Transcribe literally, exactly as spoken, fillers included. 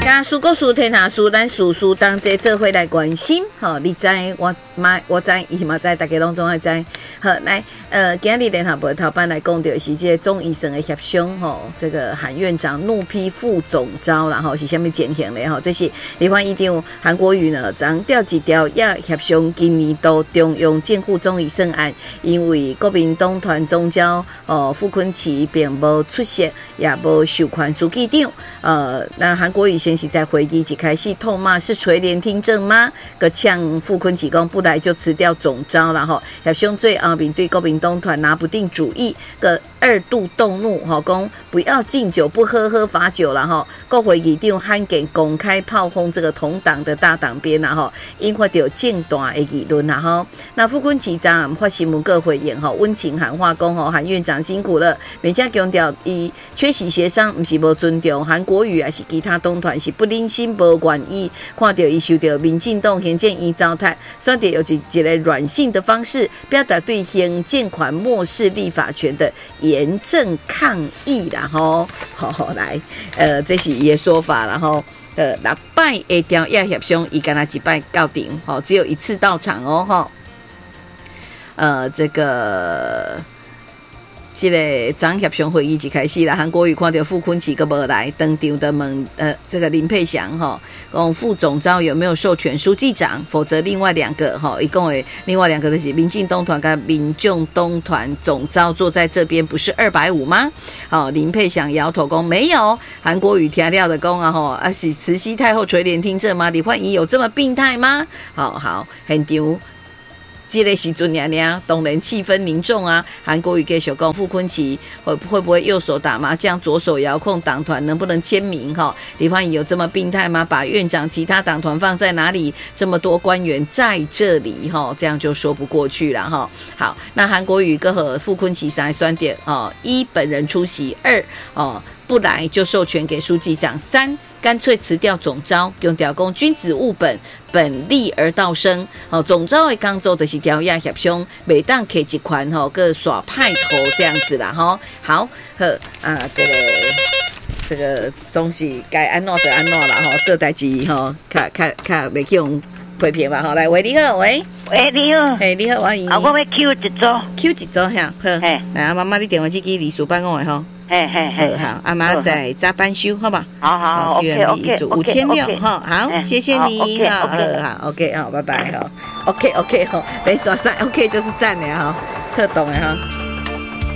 甲苏国苏天下苏，咱苏苏当这做伙来关心，吼，你知我妈我知，伊嘛知，大家拢总爱知。好，来，呃，今日联合报头版来讲到是这个中医生的协商，吼，这个韩院长怒批副总召，然后是虾米情形咧？吼，这是立法院长韩国瑜呢，昨调一调也协商今年度中央政府中医生案，因为国民党团总召哦傅昆萁并无出席，也无授权书记长，呃，那韩国瑜先是在会议一开始痛骂是垂帘听政吗？个呛傅昆萁讲不来就辞掉总召，然后协商最后面对国民党团拿不定主意，个二度动怒，吼讲不要敬酒不喝喝罚酒了哈。国会议长罕见公开炮轰这个同党的大党边然后引发到正大的议论然后那傅昆萁昨发新闻各回应吼，温情喊话讲吼韩院长辛苦了，并且强调伊缺席协商，不是无尊重韩国瑜，还是其他党团是不忍心无愿意，看到伊受到民进党行政院糟蹋，选择用一个软性的方式表达对行政权漠视立法权的严正抗议啦吼，好好来，呃，这是伊的说法啦吼。呃，六摆的调业协商，伊敢若一摆到场，吼，只有一次到场哦，吼。呃，这个。这个昨协商会议一开始啦，韩国瑜看到傅昆萁个无来，当场的问呃这个林佩祥哈，讲副总召有没有授权书记长，否则另外两个哈，一共的另外两个就是民进党团跟民众党团总召坐在这边，不是二百五吗？好，林佩祥摇头讲没有，韩国瑜听了的讲啊吼，啊是慈禧太后垂帘听政吗？李焕仪有这么病态吗？好好，现场。这个时阵娘娘，当然气氛凝重啊！韩国瑜继续讲，傅昆萁会会不会右手打麻将，左手遥控党团，能不能签名？哈，李焕仪有这么病态吗？把院长、其他党团放在哪里？这么多官员在这里，哈，这样就说不过去了，哈。好，那韩国瑜跟和傅昆萁三酸点哦，一本人出席，二哦不来就授权给书记长，三。干脆辞掉总召，强调讲君子务本，本立而道生。哦，总召的工作就是调业协商，每当摕一款吼，个耍派头这样子啦，吼。好，好啊，这个这个总是该安怎就安怎啦，吼，这代志吼，较较较袂去用批评吧，吼。来，喂，你好，喂， 喂，你好， 嘿，你好，我是。 啊，我要 Q 一组 ，Q 一组吓，好。来，啊，妈妈，你电话机给李淑班讲的吼。 嘿嘿嘿， 好，阿妈在加班休，好吧？ 好好 ，OK OK， 五千六，哈，好，谢谢你，好，好 ，OK， 好，拜拜，好 ，OK OK， 好，没说赞 ，OK 就是赞的哈，特懂的哈。